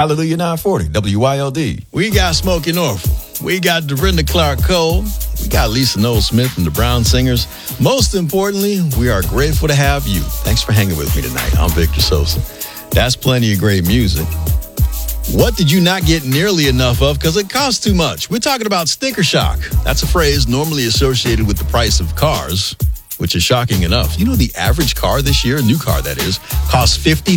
Hallelujah 940, WYLD. We got Smokey Norfolk. We got Dorinda Clark Cole. We got Lisa Noel Smith and the Brown Singers. Most importantly, we are grateful to have you. Thanks for hanging with me tonight. I'm Victor Sosa. That's plenty of great music. What did you not get nearly enough of because it costs too much? We're talking about sticker shock. That's a phrase normally associated with the price of cars, which is shocking enough. You know, the average car this year, a new car that is, costs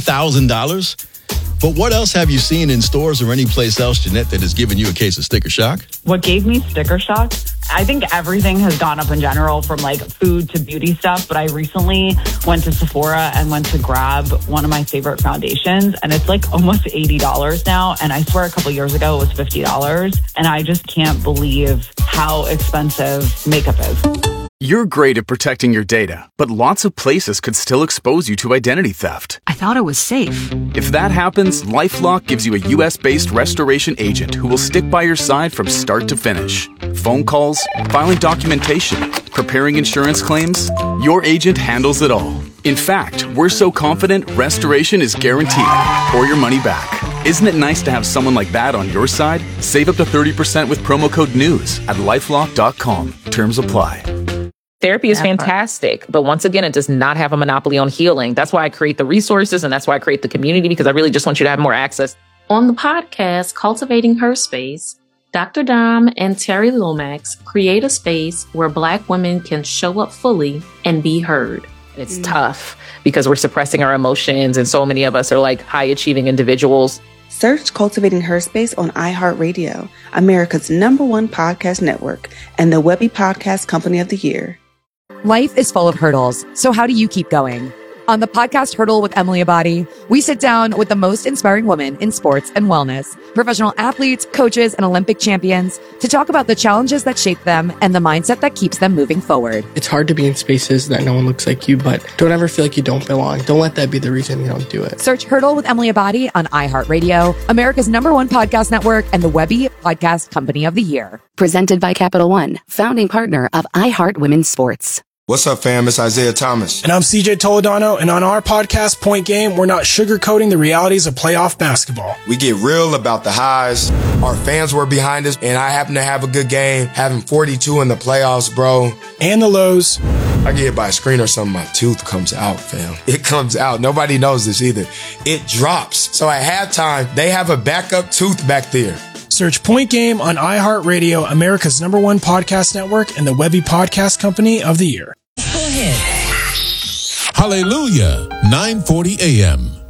$50,000. But what else have you seen in stores or any place else, Jeanette, that has given you a case of sticker shock? What gave me sticker shock? I think everything has gone up in general, from like food to beauty stuff. But I recently went to Sephora and went to grab one of my favorite foundations, and it's like almost $80 now. And I swear a couple years ago it was $50. And I just can't believe how expensive makeup is. You're great at protecting your data, but lots of places could still expose you to identity theft. I thought it was safe. If that happens, LifeLock gives you a U.S.-based restoration agent who will stick by your side from start to finish. Phone calls, filing documentation, preparing insurance claims, your agent handles it all. In fact, we're so confident restoration is guaranteed or your money back. Isn't it nice to have someone like that on your side? Save up to 30% with promo code NEWS at LifeLock.com. Terms apply. Therapy is fantastic, but once again, it does not have a monopoly on healing. That's why I create the resources, and that's why I create the community, because I really just want you to have more access. On the podcast, Cultivating Her Space, Dr. Dom and Terry Lomax create a space where Black women can show up fully and be heard. It's tough because we're suppressing our emotions, and so many of us are like high-achieving individuals. Search Cultivating Her Space on iHeartRadio, America's #1 podcast network, and the Webby Podcast Company of the Year. Life is full of hurdles, so how do you keep going? On the podcast Hurdle with Emily Abadi, we sit down with the most inspiring women in sports and wellness, professional athletes, coaches, and Olympic champions to talk about the challenges that shape them and the mindset that keeps them moving forward. It's hard to be in spaces that no one looks like you, but don't ever feel like you don't belong. Don't let that be the reason you don't do it. Search Hurdle with Emily Abadi on iHeartRadio, America's #1 podcast network, and the Webby Podcast Company of the Year. Presented by Capital One, founding partner of iHeart Women's Sports. What's up, fam? It's Isaiah Thomas. And I'm CJ Toledano, and on our podcast, Point Game, we're not sugarcoating the realities of playoff basketball. We get real about the highs. Our fans were behind us, and I happen to have a good game, having 42 in the playoffs, bro. And the lows. I get hit by a screen or something, my tooth comes out, fam. It comes out. Nobody knows this either. It drops. So at halftime, they have a backup tooth back there. Search Point Game on iHeartRadio, America's #1 podcast network, and the Webby Podcast Company of the Year. Hallelujah, 940 AM.